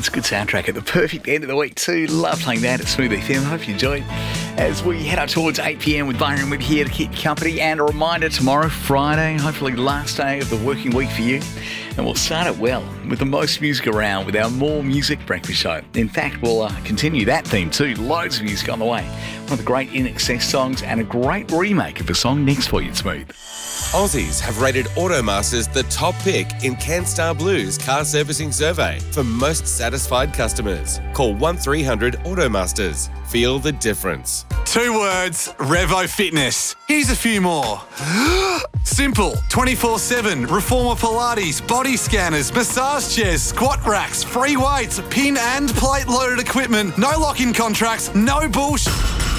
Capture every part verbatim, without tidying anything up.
it's a good soundtrack at the perfect end of the week too. Love playing that at Smooth F M. Hope you enjoyed. As we head up towards eight p.m. with Byron Wood here to keep you company. And a reminder, tomorrow, Friday, hopefully the last day of the working week for you. And we'll start it well with the most music around with our More Music Breakfast Show. In fact, we'll uh, continue that theme too. Loads of music on the way. One of the great In Excess songs and a great remake of a song next for you, Smooth. Aussies have rated Automasters the top pick in CanStar Blue's car servicing survey for most satisfied customers. Call one three hundred Automasters. Feel the difference. Two words, Revo Fitness. Here's a few more. Simple, twenty-four seven, Reformer Pilates, body scanners, massage chairs, squat racks, free weights, pin and plate loaded equipment, no lock-in contracts, no bullshit.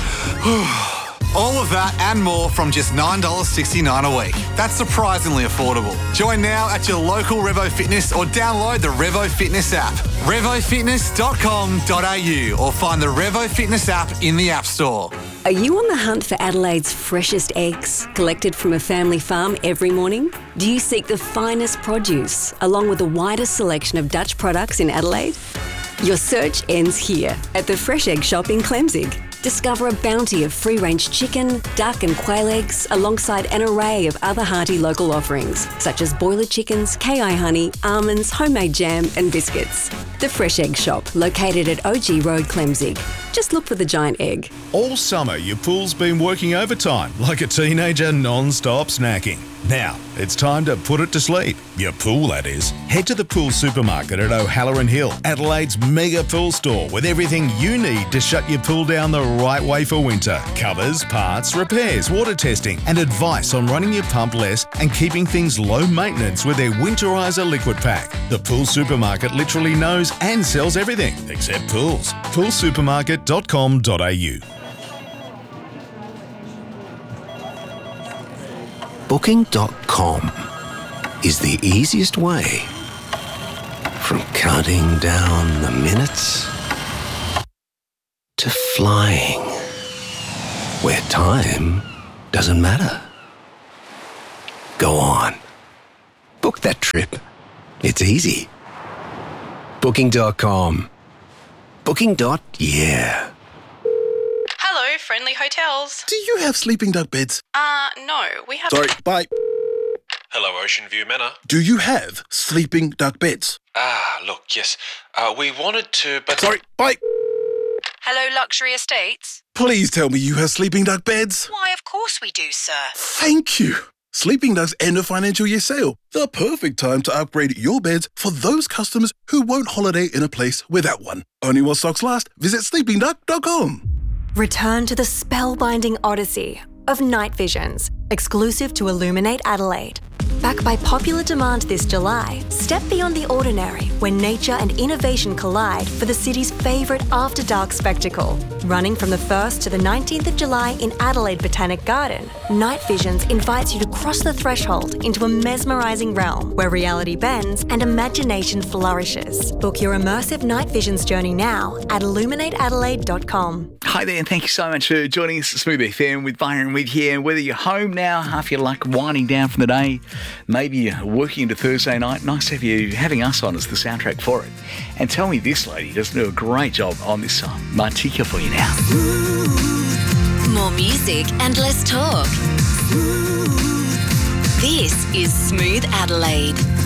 All of that and more from just nine dollars sixty-nine a week. That's surprisingly affordable. Join now at your local Revo Fitness or download the Revo Fitness app. revo fitness dot com dot a u or find the Revo Fitness app in the App Store. Are you on the hunt for Adelaide's freshest eggs, collected from a family farm every morning? Do you seek the finest produce, along with the widest selection of Dutch products in Adelaide? Your search ends here, at the Fresh Egg Shop in Clemzig. Discover a bounty of free-range chicken, duck and quail eggs alongside an array of other hearty local offerings, such as boiler chickens, K I honey, almonds, homemade jam and biscuits. The Fresh Egg Shop, located at O G Road, Clemzig. Just look for the giant egg. All summer, your pool's been working overtime like a teenager non-stop snacking. Now, it's time to put it to sleep. Your pool, that is. Head to the Pool Supermarket at O'Halloran Hill, Adelaide's mega pool store with everything you need to shut your pool down the right way for winter. Covers, parts, repairs, water testing and advice on running your pump less and keeping things low maintenance with their Winterizer Liquid Pack. The Pool Supermarket literally knows and sells everything except pools. pool supermarket dot com dot a u. Booking dot com is the easiest way from counting down the minutes to flying where time doesn't matter. Go on. Book that trip. It's easy. Booking dot com. Booking. Yeah. Hello, Friendly Hotels. Do you have sleeping duck beds? Uh, no, we have... Sorry, bye. Hello, Ocean View Manor. Do you have sleeping duck beds? Ah, look, yes. Uh, we wanted to, but... Sorry, bye. Hello, Luxury Estates. Please tell me you have sleeping duck beds. Why, of course we do, sir. Thank you. Sleeping Duck's end of financial year sale. The perfect time to upgrade your beds for those customers who won't holiday in a place without one. Only while stocks last. Visit sleeping duck dot com. Return to the spellbinding odyssey of Night Visions, exclusive to Illuminate Adelaide. Back by popular demand this July, step beyond the ordinary when nature and innovation collide for the city's favourite after-dark spectacle. Running from the first to the nineteenth of July in Adelaide Botanic Garden, Night Visions invites you to cross the threshold into a mesmerising realm where reality bends and imagination flourishes. Book your immersive Night Visions journey now at illuminate adelaide dot com. Hi there, and thank you so much for joining us at Smooth F M with Byron Wood here. Whether you're home now, half your luck, winding down from the day, maybe you're working into Thursday night, nice to have you having us on as the soundtrack for it. And tell me this lady doesn't do a great job on this song. Martika for you now. More music and less talk. This is Smooth Adelaide.